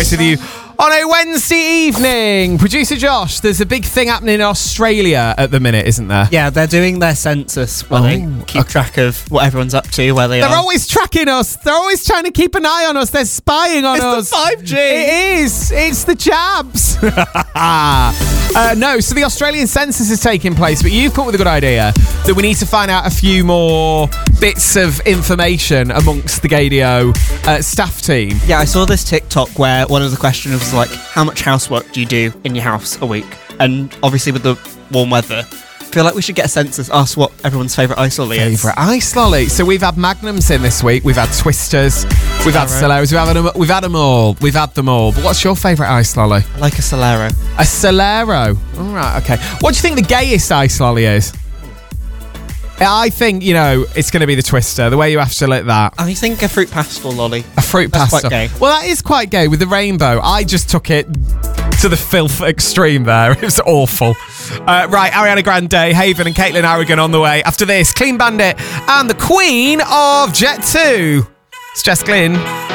Harris with you on a Wednesday evening. Producer Josh, there's a big thing happening in Australia at the minute, isn't there? Yeah, they're doing their census where they keep track of what everyone's up to, where they are. They're always tracking us. They're always trying to keep an eye on us. They're spying on us. It's the 5G. It is. It's the jabs. No, so the Australian census is taking place, but you've come up with a good idea that we need to find out a few more bits of information amongst the Gaydio staff team. Yeah, I saw this TikTok where one of the questions was like, how much housework do you do in your house a week? And obviously with the warm weather, I feel like we should get a census, ask what everyone's favourite ice lolly is. Favourite ice lolly. So we've had Magnums in this week, we've had Twisters, we've had Soleros, we've had them all. But what's your favourite ice lolly? I like a Solero. A Solero. All right, okay. What do you think the gayest ice lolly is? I think, it's going to be the Twister, the way you have to lick that. I think a fruit pastel lolly. A fruit That's pastel. quite gay. Well, that is quite gay with the rainbow. I just took it to the filth extreme there. It was awful. Right, Ariana Grande, Haven and Caitlin Harrigan on the way. After this, Clean Bandit and the Queen of Jet 2. It's Jess Glynn.